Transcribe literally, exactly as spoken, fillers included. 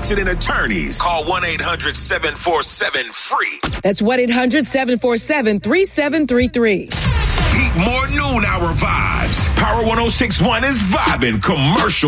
Accident attorneys. Call one eight hundred seven four seven free. That's one eight hundred seven four seven three seven three three. Pete Moore Noon Hour Vibes. Power one oh six point one is vibing commercial